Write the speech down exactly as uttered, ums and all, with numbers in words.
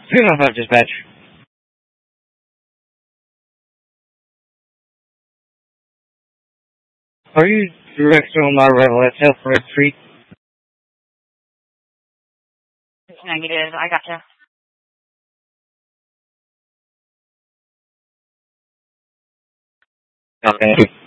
three one five dispatch. Are you direct to my arrival at South Red Street? Negative, I gotcha. Okay.